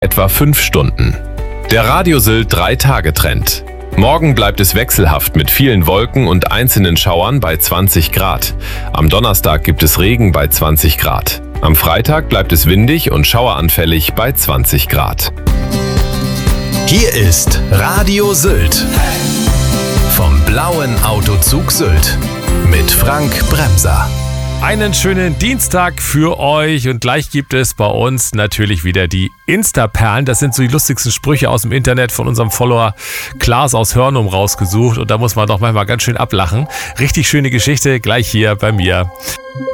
etwa 5 Stunden. Der Radio Sylt 3-Tage-Trend. Morgen bleibt es wechselhaft mit vielen Wolken und einzelnen Schauern bei 20 Grad. Am Donnerstag gibt es Regen bei 20 Grad. Am Freitag bleibt es windig und schaueranfällig bei 20 Grad. Hier ist Radio Sylt. Vom blauen Autozug Sylt. Mit Frank Bremser. Einen schönen Dienstag für euch und gleich gibt es bei uns natürlich wieder die Insta-Perlen. Das sind so die lustigsten Sprüche aus dem Internet von unserem Follower Klaas aus Hörnum rausgesucht und da muss man doch manchmal ganz schön ablachen. Richtig schöne Geschichte gleich hier bei mir.